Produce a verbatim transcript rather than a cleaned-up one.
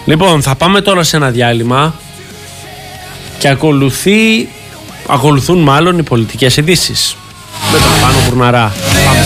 Λοιπόν, θα πάμε τώρα σε ένα διάλειμμα και ακολουθεί, ακολουθούν μάλλον οι πολιτικές ειδήσεις με τον Πάνο Μπουρναρά. Πάμε.